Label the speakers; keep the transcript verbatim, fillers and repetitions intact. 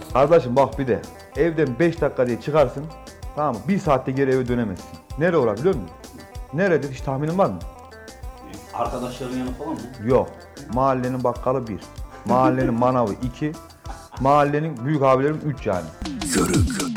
Speaker 1: Kardeşim bak bir de evden beş dakika diye çıkarsın. Tamam mı? Bir saatte geri eve dönemezsin. Nere olur biliyor musun? Neredir hiç tahminin var mı?
Speaker 2: Arkadaşların yanı falan mı?
Speaker 1: Yok. Mahallenin bakkalı bir. Mahallenin manavı iki. Mahallenin büyük abilerim üç yani.
Speaker 3: Yörük.